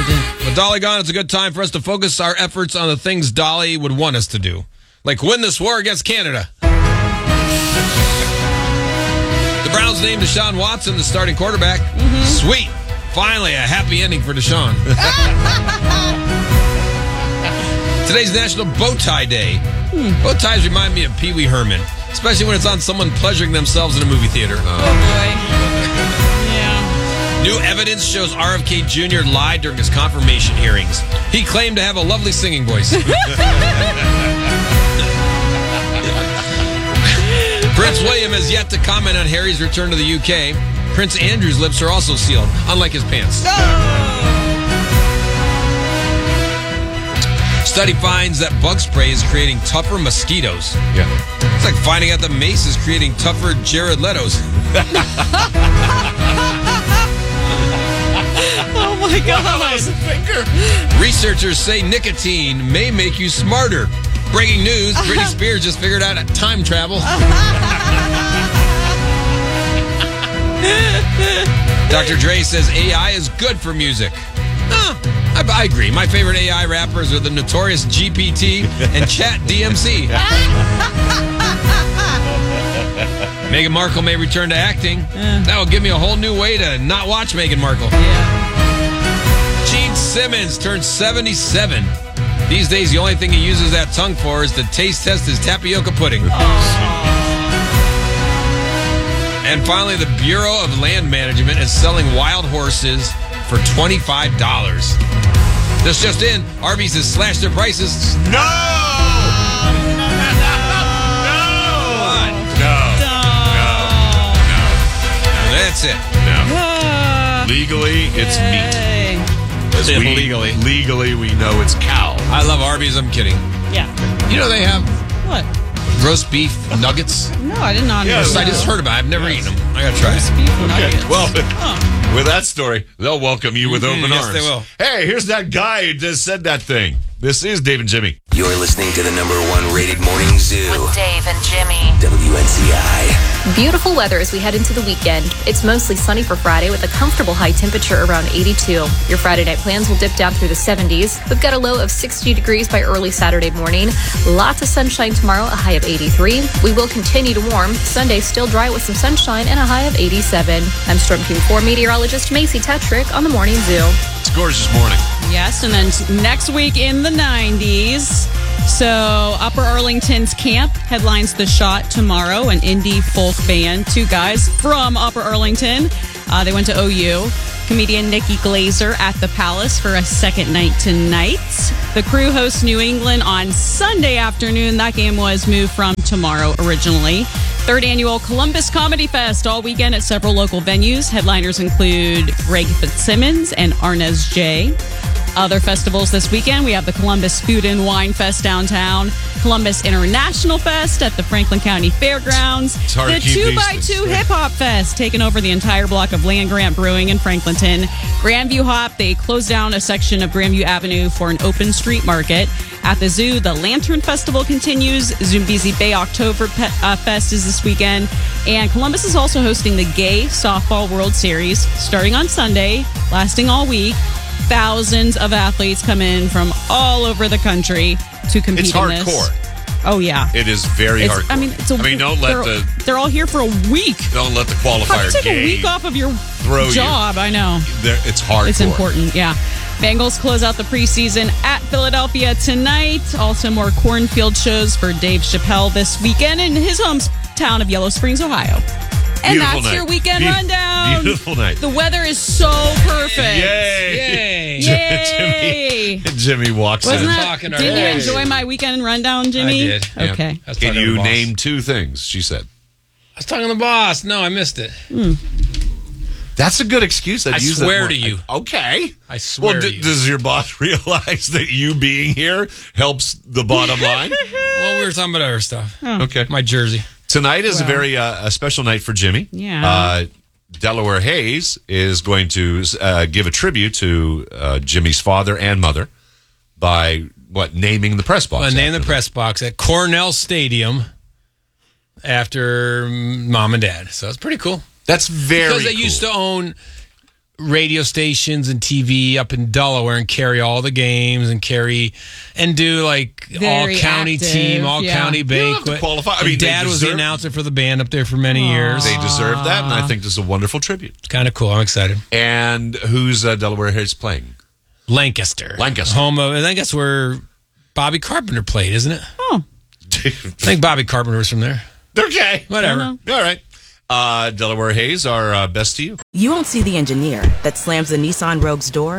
With Dolly gone, it's a good time for us to focus our efforts on the things Dolly would want us to do. Like win this war against Canada. The Browns named Deshaun Watson the starting quarterback. Sweet. Finally, a happy ending for Deshaun. Today's National Bow Tie Day. Bow ties remind me of Pee Wee Herman, especially when it's on someone pleasuring themselves in a movie theater. Oh, boy. Yeah. New evidence shows RFK Jr. lied during his confirmation hearings. He claimed to have a lovely singing voice. Prince William has yet to comment on Harry's return to the UK. Prince Andrew's lips are also sealed, unlike his pants. Study finds that bug spray is creating tougher mosquitoes. Yeah. It's like finding out the mace is creating tougher Jared Leto's. Oh, my God. Researchers say nicotine may make you smarter. Breaking news, Britney Spears just figured out time travel. Dr. Dre says AI is good for music. I agree. My favorite AI rappers are the Notorious GPT and Chat DMC. Meghan Markle may return to acting. That will give me a whole new way to not watch Meghan Markle. Yeah. Gene Simmons turned 77. These days, the only thing he uses that tongue for is to taste test his tapioca pudding. And finally, the Bureau of Land Management is selling wild horses for $25. This just in, Arby's has slashed their prices. No! That's it. No. Legally, it's meat. Legally, we know it's cow. I love Arby's. I'm kidding. Yeah. You know they have What? roast beef nuggets? No, I did not. Yeah, know. I just heard about it. I've never eaten them. I got to try Roast it. beef Okay, nuggets. well, with that story, they'll welcome you with open yes, arms. they will. Hey, here's that guy who just said that thing. This is Dave and Jimmy. You're listening to the #1 rated morning zoo. With Dave and Jimmy. WNCI. Beautiful weather as we head into the weekend. It's mostly sunny for Friday with a comfortable high temperature around 82. Your Friday night plans will dip down through the 70s. We've got a low of 60 degrees by early Saturday morning. Lots of sunshine tomorrow, a high of 83. We will continue to warm. Sunday still dry with some sunshine and a high of 87. I'm Storm Team 4 meteorologist Macy Tetrick on the Morning Zoo. It's a gorgeous morning. Yes, and then next week in the 90s. So Upper Arlington's Camp headlines The Shot tomorrow, an indie folk band. Two guys from Upper Arlington. They went to OU. Comedian Nikki Glazer at the Palace for a second night tonight. The Crew hosts New England on Sunday afternoon. That game was moved from tomorrow originally. Third annual Columbus Comedy Fest all weekend at several local venues. Headliners include Greg Fitzsimmons and Arnez J. Other festivals this weekend, we have the Columbus Food and Wine Fest downtown, Columbus International Fest at the Franklin County Fairgrounds, It's hard the to keep 2x2 these Hip Hop Fest taking over the entire block of Land Grant Brewing in Franklinton, Grandview Hop, they closed down a section of Grandview Avenue for an open street market. At the zoo, the Lantern Festival continues, Zumbizi Bay October Fest is this weekend, and Columbus is also hosting the Gay Softball World Series starting on Sunday, lasting all week. Thousands of athletes come in from all over the country to compete It's in this. hardcore. Oh, yeah. It is very hardcore. They're all here for a week. Don't let the How do qualifier you take a game week off of your throw job? I know. It's hardcore. It's important, yeah. Bengals close out the preseason at Philadelphia tonight. Also more cornfield shows for Dave Chappelle this weekend in his hometown of Yellow Springs, Ohio. And Beautiful that's night. your weekend rundown. Beautiful night. The weather is so perfect. Yay! Yay! Jimmy walks Wasn't in. that, didn't you enjoy my weekend rundown, Jimmy? I did. Yeah. Okay. I was Can talking to you the boss. name two things? She said. I was talking to the boss. No, I missed it. That's a good excuse. I use swear that to you. Okay. I swear Well, to you. does your boss realize that you being here helps the bottom line? Well, we were talking about other stuff. Okay. My jersey. Tonight is a very a special night for Jimmy. Yeah. Delaware Hayes is going to give a tribute to Jimmy's father and mother by naming the press box. Name the press box at Cornell Stadium after Mom and Dad. So it's pretty cool. That's very Because they cool. used to own radio stations and TV up in Delaware and carry all the games and do like Very all county active, team, all yeah. county You don't have to banquet. qualify. I And mean, they Dad was the deserve- announcer for the band up there for many years. They deserve that, and I think this is a wonderful tribute. It's kind of cool. I'm excited. And who's Delaware Hayes playing? Lancaster. Home of, I think that's where Bobby Carpenter played, isn't it? Oh, I think Bobby Carpenter was from there. Okay. Whatever. All right. Delaware Hayes, our best to you. You won't see the engineer that slams the Nissan Rogue's door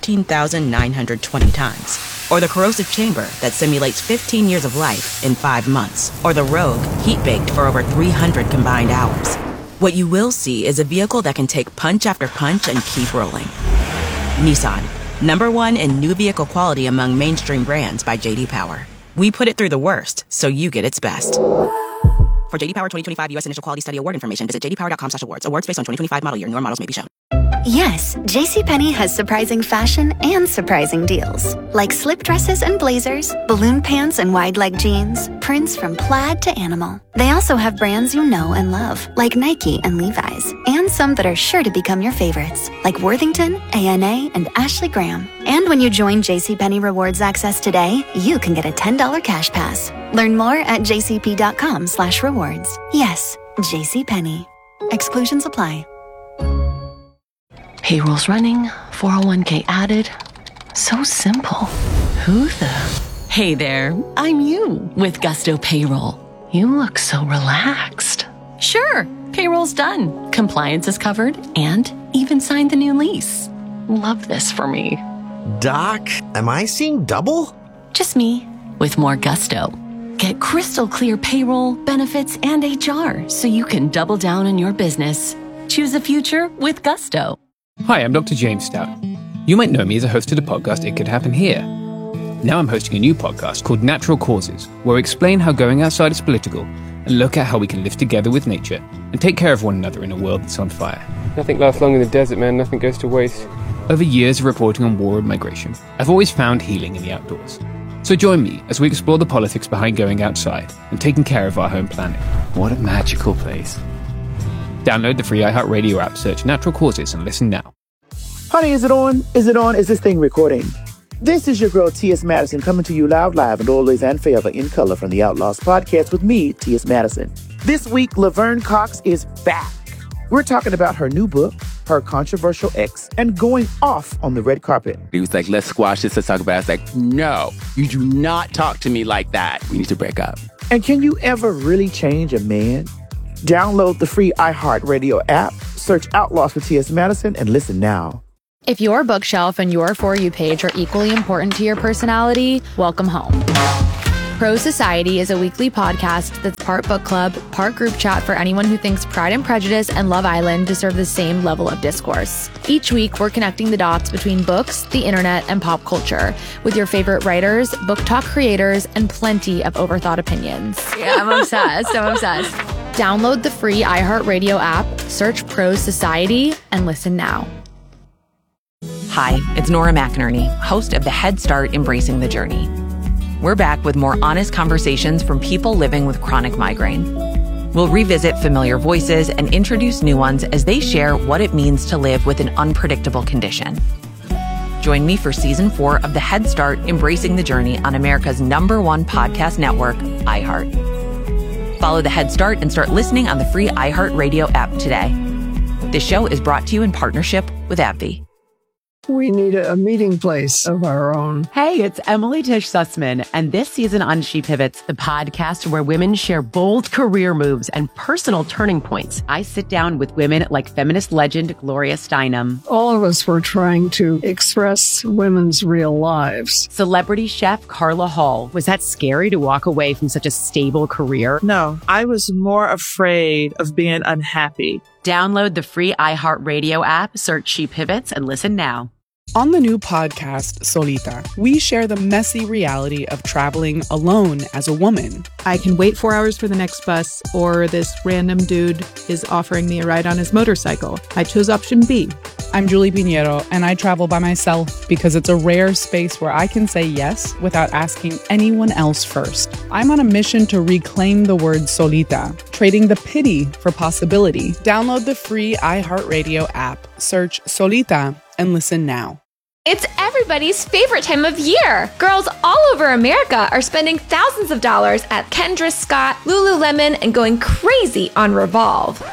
13,920 times. Or the corrosive chamber that simulates 15 years of life in 5 months. Or the Rogue heat-baked for over 300 combined hours. What you will see is a vehicle that can take punch after punch and keep rolling. Nissan, #1 in new vehicle quality among mainstream brands by J.D. Power. We put it through the worst, so you get its best. For J.D. Power 2025 U.S. Initial Quality Study Award information, visit jdpower.com/awards. Awards based on 2025 model year. Newer models may be shown. Yes, JCPenney has surprising fashion and surprising deals. Like slip dresses and blazers, balloon pants and wide leg jeans, prints from plaid to animal. They also have brands you know and love, like Nike and Levi's, and some that are sure to become your favorites, like Worthington, A&A, and Ashley Graham. And when you join JCPenney Rewards Access today, you can get a $10 cash pass. Learn more at jcp.com/rewards. Yes, JCPenney. Exclusions apply. Payroll's running, 401k added. So simple. Who the? Hey there, I'm you with Gusto Payroll. You look so relaxed. Sure, payroll's done. Compliance is covered and even signed the new lease. Love this for me. Doc, am I seeing double? Just me with more gusto. Get crystal clear payroll, benefits, and HR so you can double down on your business. Choose a future with Gusto. Hi, I'm Dr. James Stout. You might know me as a host of the podcast It Could Happen Here. Now I'm hosting a new podcast called Natural Causes, where I explain how going outside is political and look at how we can live together with nature and take care of one another in a world that's on fire. Nothing lasts long in the desert, man. Nothing goes to waste. Over years of reporting on war and migration, I've always found healing in the outdoors. So join me as we explore the politics behind going outside and taking care of our home planet. What a magical place. Download the free iHeartRadio app, search Natural Causes, and listen now. Honey, is it on? Is it on? Is this thing recording? This is your girl, T.S. Madison, coming to you live and always and forever in color from the Outlaws podcast with me, T.S. Madison. This week, Laverne Cox is back. We're talking about her new book, her controversial ex, and going off on the red carpet. He was like, let's squash this, let's talk about it. I was like, no, you do not talk to me like that. We need to break up. And can you ever really change a man? Download the free iHeartRadio app, search Outlaws with T.S. Madison, and listen now. If your bookshelf and your For You page are equally important to your personality, welcome home. Pro Society is a weekly podcast that's part book club, part group chat for anyone who thinks Pride and Prejudice and Love Island deserve the same level of discourse. Each week, we're connecting the dots between books, the internet, and pop culture with your favorite writers, book talk creators, and plenty of overthought opinions. Yeah, I'm obsessed. Download the free iHeartRadio app, search Pro Society, and listen now. Hi, it's Nora McInerney, host of the Head Start Embracing the Journey. We're back with more honest conversations from people living with chronic migraine. We'll revisit familiar voices and introduce new ones as they share what it means to live with an unpredictable condition. Join me for Season 4 of the Head Start Embracing the Journey on America's #1 podcast network, iHeart. Follow the Head Start and start listening on the free iHeartRadio app today. This show is brought to you in partnership with AbbVie. We need a meeting place of our own. Hey, it's Emily Tish Sussman, and this season on She Pivots, the podcast where women share bold career moves and personal turning points. I sit down with women like feminist legend Gloria Steinem. All of us were trying to express women's real lives. Celebrity chef Carla Hall. Was that scary to walk away from such a stable career? No, I was more afraid of being unhappy. Download the free iHeartRadio app, search She Pivots, and listen now. On the new podcast, Solita, we share the messy reality of traveling alone as a woman. I can wait 4 hours for the next bus, or this random dude is offering me a ride on his motorcycle. I chose option B. I'm Julie Pinheiro, and I travel by myself because it's a rare space where I can say yes without asking anyone else first. I'm on a mission to reclaim the word solita, trading the pity for possibility. Download the free iHeartRadio app, search Solita, and listen now. It's everybody's favorite time of year. Girls all over America are spending thousands of dollars at Kendra Scott, Lululemon, and going crazy on Revolve.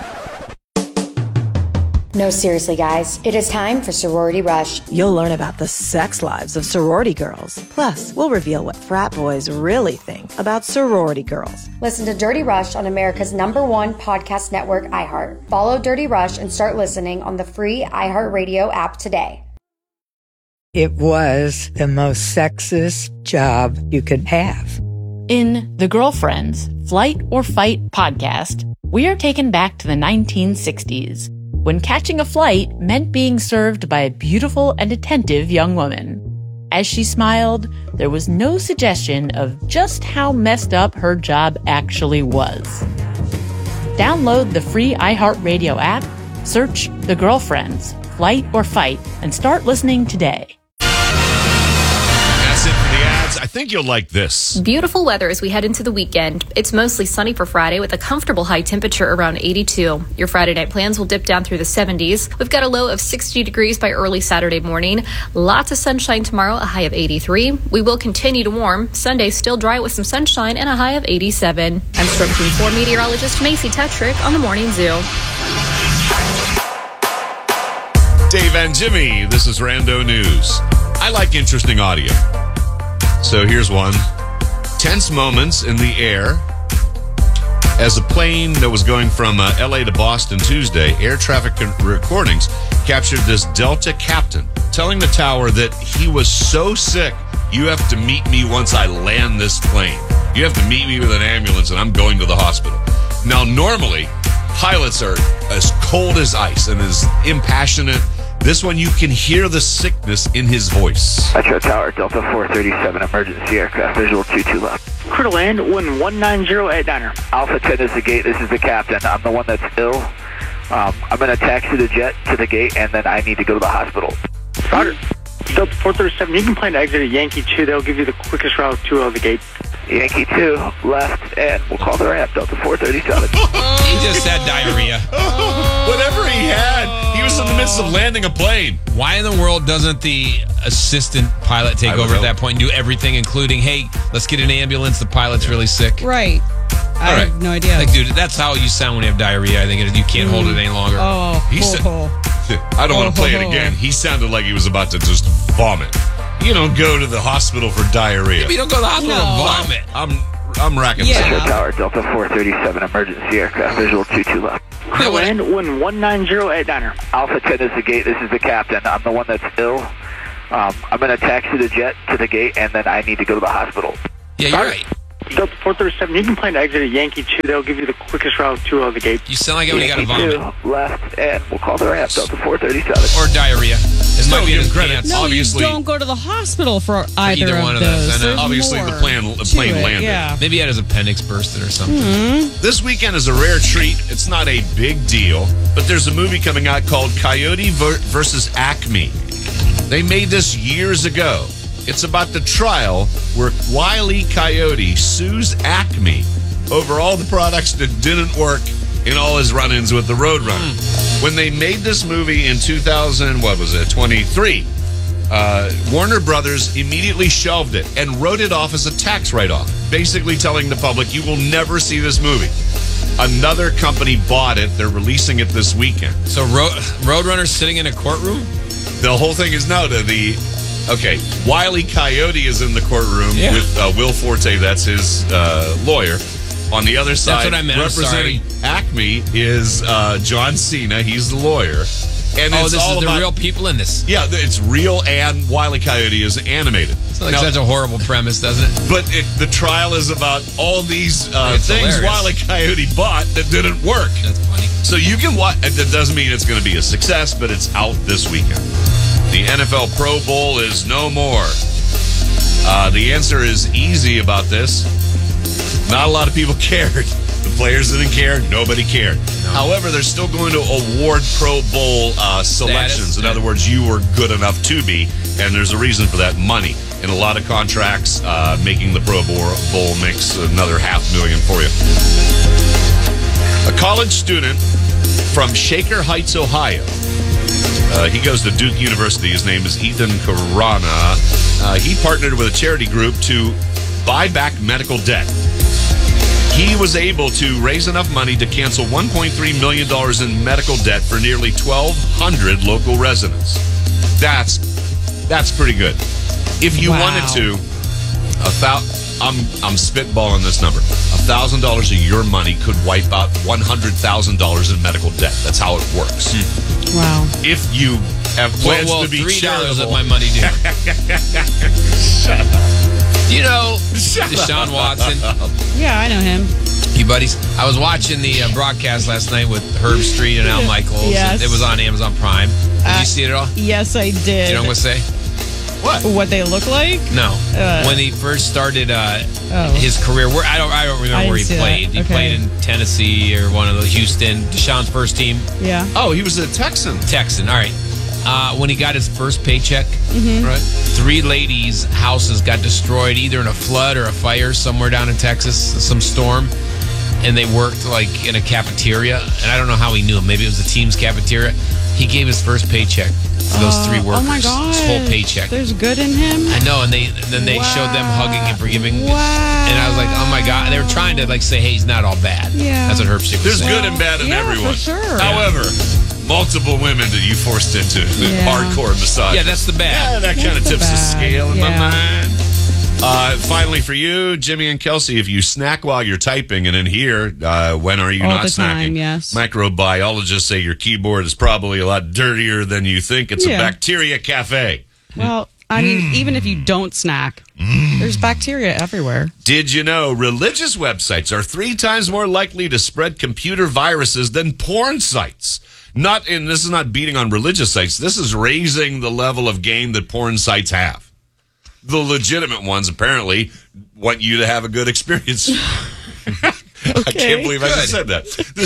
No, seriously, guys. It is time for Sorority Rush. You'll learn about the sex lives of sorority girls. Plus, we'll reveal what frat boys really think about sorority girls. Listen to Dirty Rush on America's #1 podcast network, iHeart. Follow Dirty Rush and start listening on the free iHeartRadio app today. It was the most sexist job you could have. In The Girlfriends, Flight or Fight podcast, we are taken back to the 1960s, when catching a flight meant being served by a beautiful and attentive young woman. As she smiled, there was no suggestion of just how messed up her job actually was. Download the free iHeartRadio app, search The Girlfriends, Flight or Fight, and start listening today. That's it for the ads. I think you'll like this. Beautiful weather as we head into the weekend. It's mostly sunny for Friday with a comfortable high temperature around 82. Your Friday night plans will dip down through the 70s. We've got a low of 60 degrees by early Saturday morning. Lots of sunshine tomorrow, a high of 83. We will continue to warm. Sunday still dry with some sunshine and a high of 87. I'm Storm Team 4 meteorologist Macy Tetrick on the Morning Zoo. Dave and Jimmy, this is Rando News. I like interesting audio. So here's one. Tense moments in the air as a plane that was going from LA to Boston Tuesday, air traffic recordings captured this Delta captain telling the tower that he was so sick, you have to meet me once I land this plane. You have to meet me with an ambulance and I'm going to the hospital. Now, normally, pilots are as cold as ice and as impassionate. This one, you can hear the sickness in his voice. Metro Tower, Delta 437, emergency aircraft, visual 22 left. Crew to land, wind 190 at diner. Alpha 10 is the gate, this is the captain. I'm the one that's ill. I'm going to taxi the jet to the gate, and then I need to go to the hospital. Roger. Delta 437, you can plan to exit at Yankee 2. They'll give you the quickest route to the gate. Yankee 2, left, and we'll call the ramp, Delta 437. He just had diarrhea. Whatever he had, he was in the midst of landing a plane. Why in the world doesn't the assistant pilot take over at that point and do everything, including, hey, let's get an ambulance, the pilot's really sick? Right. I have no idea. Like, dude, that's how you sound when you have diarrhea. I think you can't hold it any longer. I don't want to play it again. He sounded like he was about to just vomit. You don't go to the hospital for diarrhea. Maybe you don't go to the hospital to vomit. I'm racking Metro Tower, Delta 437, emergency aircraft, visual 22 left. Crew land, wind 190 at diner. Alpha 10 is the gate, this is the captain. I'm the one that's ill. I'm going to taxi the jet to the gate, and then I need to go to the hospital. Yeah, you're right. Delta 437, you can plan to exit at Yankee 2. They'll give you the quickest route to the gate. You sound like when you got to vomit. 2, left, and we'll call the ramp, Delta 437. Or diarrhea. This might be his credit. No, obviously, you don't go to the hospital for either one of those. those. Obviously, the plane landed. Yeah. Maybe he had his appendix bursted or something. This weekend is a rare treat. It's not a big deal, but there's a movie coming out called Coyote versus Acme. They made this years ago. It's about the trial where Wile E. Coyote sues Acme over all the products that didn't work in all his run-ins with the Roadrunner. When they made this movie in 23, Warner Brothers immediately shelved it and wrote it off as a tax write-off, basically telling the public, you will never see this movie. Another company bought it. They're releasing it this weekend. So Roadrunner's sitting in a courtroom? The whole thing is now okay, Wile E. Coyote is in the courtroom with Will Forte. That's his lawyer. On the other side, that's what I meant. representing Acme is John Cena. He's the lawyer. And this is the real people in this. Yeah, it's real, and Wile E. Coyote is animated. It's like such a horrible premise, doesn't it? But the trial is about all these things hilarious. Wile E. Coyote bought that didn't work. That's funny. So you can watch. That doesn't mean it's going to be a success, but it's out this weekend. The NFL Pro Bowl is no more. The answer is easy about this. Not a lot of people cared. The players didn't care. Nobody cared. However, they're still going to award Pro Bowl selections. In other words, you were good enough to be, and there's a reason for that. Money. In a lot of contracts, making the Pro Bowl makes another $500,000 for you. A college student from Shaker Heights, Ohio. He goes to Duke University. His name is Ethan Karana. He partnered with a charity group to buy back medical debt. He was able to raise enough money to cancel $1.3 million in medical debt for nearly 1,200 local residents. That's pretty good. If you wanted to, I'm spitballing this number. $1,000 of your money could wipe out $100,000 in medical debt. That's how it works. Wow. If you have plans to be $3 charitable. of my money due. Shut up. You know Deshaun Watson? Yeah, I know him. You buddies. I was watching the broadcast last night with Herb Street and Al Michaels. Yes. It was on Amazon Prime. Did you see it at all? Yes, I did. You know what I'm going to say? What they look like? No. When he first started his career, I don't remember where he played. He played in Tennessee or one of the Houston. Deshaun's first team. Yeah. Oh, he was a Texan. All right. When he got his first paycheck, right? 3 ladies' houses got destroyed either in a flood or a fire somewhere down in Texas, some storm. And they worked like in a cafeteria. And I don't know how he knew them. Maybe it was the team's cafeteria. He gave his first paycheck to those 3 workers. Oh my God. His whole paycheck. There's good in him. I know, and then they showed them hugging and forgiving. Wow. And I was like, oh my God. They were trying to like say, hey, he's not all bad. Yeah. That's what Herb Street was There's saying. good and bad in everyone. For sure. However, multiple women that you forced into hardcore massage. Yeah, that's the bad. Yeah, that kind of tips the scale in my mind. Finally, for you, Jimmy and Kelsey, if you snack while you're typing, and in here, when are you All not the snacking? time, yes. Microbiologists say your keyboard is probably a lot dirtier than you think. It's a bacteria cafe. Well, I mean, even if you don't snack, there's bacteria everywhere. Did you know religious websites are 3 times more likely to spread computer viruses than porn sites? This is not beating on religious sites. This is raising the level of game that porn sites have. The legitimate ones apparently want you to have a good experience. I can't believe I just said that. The